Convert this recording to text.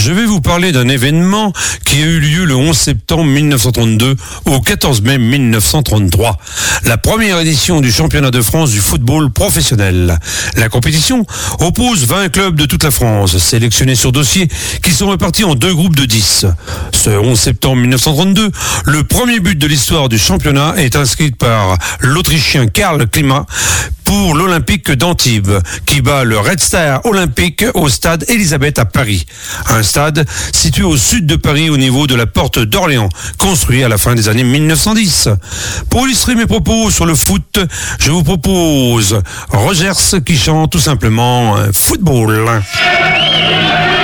Je vais vous parler d'un événement qui a eu lieu le 11 septembre 1932 au 14 mai 1933. La première édition du championnat de France du football professionnel. La compétition oppose 20 clubs de toute la France, sélectionnés sur dossier, qui sont répartis en 2 groupes de 10. Ce 11 septembre 1932, le premier but de l'histoire du championnat est inscrit par l'Autrichien Karl Klima pour l'Olympique d'Antibes, qui bat le Red Star Olympique au stade Élisabeth à Paris. Un stade situé au sud de Paris au niveau de la porte d'Orléans, construit à la fin des années 1910. Pour illustrer mes propos sur le foot, je vous propose Rogers qui chante tout simplement football.